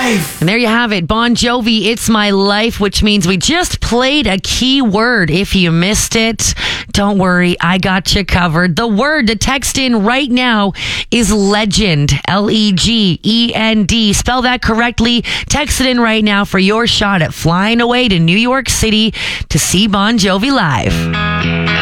life. And there you have it. Bon Jovi, It's My Life, which means we just played a key word. If you missed it, don't worry. I got you covered. The word to text in right now is legend. Legend. Spell that correctly. Text it in right now for your shot at flying away to New York City to see Bon Jovi live.